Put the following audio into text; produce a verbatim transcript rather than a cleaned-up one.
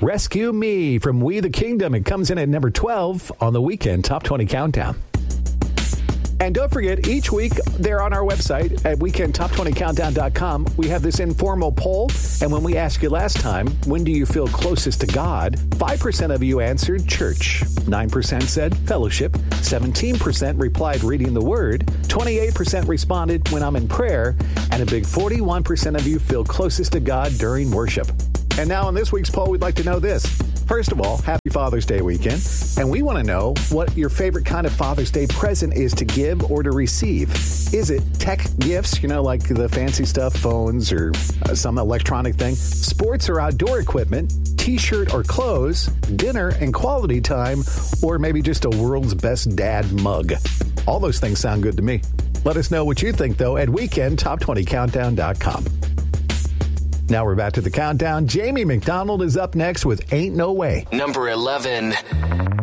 Rescue Me from We the Kingdom. It comes in at number twelve on the Weekend Top twenty Countdown. And don't forget, each week there on our website at weekend top twenty countdown dot com, we have this informal poll. And when we asked you last time, when do you feel closest to God? five percent of you answered church. nine percent said fellowship. seventeen percent replied reading the Word. twenty-eight percent responded when I'm in prayer. And a big forty-one percent of you feel closest to God during worship. And now in this week's poll, we'd like to know this. First of all, happy Father's Day weekend. And we want to know what your favorite kind of Father's Day present is to give or to receive. Is it tech gifts, you know, like the fancy stuff, phones or uh, some electronic thing, sports or outdoor equipment, T-shirt or clothes, dinner and quality time, or maybe just a world's best dad mug? All those things sound good to me. Let us know what you think, though, at weekend top twenty countdown dot com. Now we're back to the countdown. Jamie McDonald is up next with Ain't No Way. Number eleven.